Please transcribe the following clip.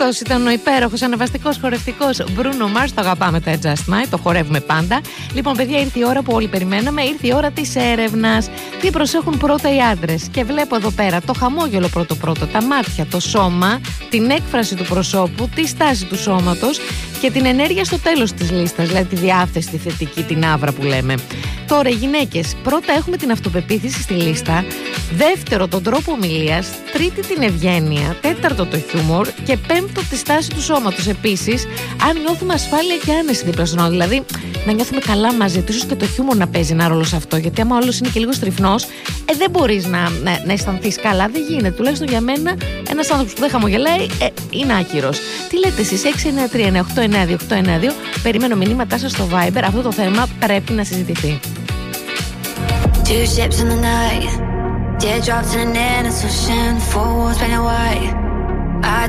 Αυτός ήταν ο υπέροχος, ανεβαστικός, χορευτικός Bruno Mars. Το αγαπάμε τα Just Night, το χορεύουμε πάντα. Λοιπόν, παιδιά, ήρθε η ώρα που όλοι περιμέναμε, ήρθε η ώρα της έρευνας. Τι προσέχουν πρώτα οι άντρες? Και βλέπω εδώ πέρα το χαμόγελο πρώτο-πρώτο, τα μάτια, το σώμα, την έκφραση του προσώπου, τη στάση του σώματος και την ενέργεια στο τέλος της λίστας, δηλαδή τη διάθεση, τη θετική, την άβρα που λέμε. Τώρα, οι γυναίκες, πρώτα έχουμε την αυτοπεποίθηση στη λίστα, δεύτερο τον τρόπο ομιλίας, τρίτη την ευγένεια, τέταρτο το χιούμορ και πέμπτο τη στάση του σώματος. Επίσης, αν νιώθουμε ασφάλεια και άνεση δίπλα στον άλλο, δηλαδή να νιώθουμε καλά μαζί του, ίσως και το χιούμορ να παίζει ένα ρόλο σε αυτό, γιατί άμα όλος είναι και λίγο στριφνός, δεν μπορείς να αισθανθείς καλά, δεν γίνεται. Τουλάχιστον για μένα, ένας άνθρωπος που δεν χαμογελάει είναι άκυρος. Τι λέτε εσείς? 693-989-892. Περιμένω μηνύματά σας στο Viber. Αυτό το θέμα πρέπει να συζητηθεί. Two ships in the night, teardrops in an innocent ocean, four walls painted white.